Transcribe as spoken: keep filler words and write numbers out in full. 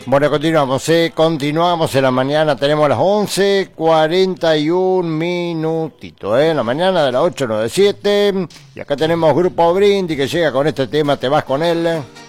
Bueno, continuamos, ¿eh? Continuamos en la mañana, tenemos las once cuarenta y un minutitos, ¿eh? En la mañana de las ocho noventa y siete, y acá tenemos Grupo Brindis que llega con este tema, Te vas con él.